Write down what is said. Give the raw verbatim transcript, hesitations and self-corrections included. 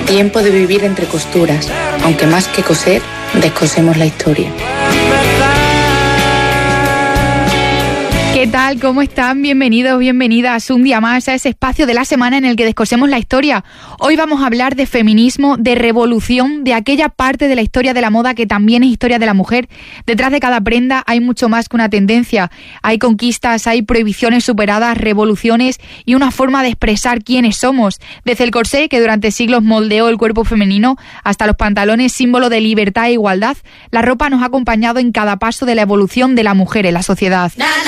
Tiempo de vivir entre costuras, aunque más que coser, descosemos la historia. ¿Qué tal? ¿Cómo están? Bienvenidos, bienvenidas un día más a ese espacio de la semana en el que descosemos la historia. Hoy vamos a hablar de feminismo, de revolución, de aquella parte de la historia de la moda que también es historia de la mujer. Detrás de cada prenda hay mucho más que una tendencia. Hay conquistas, hay prohibiciones superadas, revoluciones y una forma de expresar quiénes somos. Desde el corsé, que durante siglos moldeó el cuerpo femenino, hasta los pantalones, símbolo de libertad e igualdad, la ropa nos ha acompañado en cada paso de la evolución de la mujer en la sociedad.